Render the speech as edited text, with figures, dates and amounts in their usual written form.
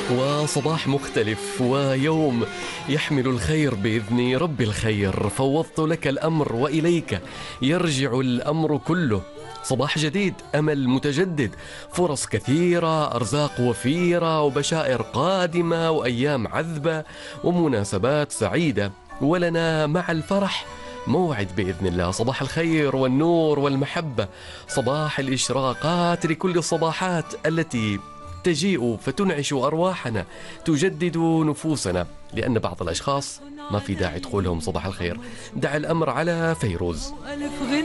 وصباح مختلف ويوم يحمل الخير بإذن رب الخير. فوضت لك الأمر وإليك يرجع الأمر كله. صباح جديد، أمل متجدد، فرص كثيرة، أرزاق وفيرة، وبشائر قادمة، وأيام عذبة، ومناسبات سعيدة، ولنا مع الفرح موعد بإذن الله. صباح الخير والنور والمحبة، صباح الإشراقات لكل الصباحات التي تجيء فتنعش أرواحنا، تجدد نفوسنا، لأن بعض الأشخاص ما في داعي تقولهم صباح الخير. دع الأمر على فيروز.